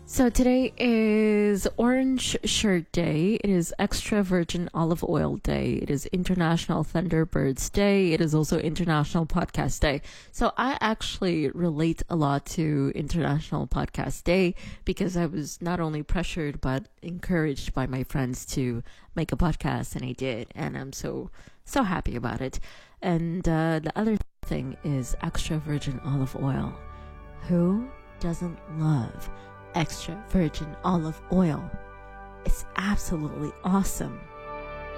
So today is Orange Shirt Day. It is Extra Virgin Olive Oil Day. It is International Thunderbirds Day. It is also International Podcast Day. So I actually relate a lot to International Podcast Day because I was not only pressured but encouraged by my friends to make a podcast, and I did. And I'm so happy about it. And the other thing is extra virgin olive oil. Who doesn't love extra virgin olive oil? It's absolutely awesome.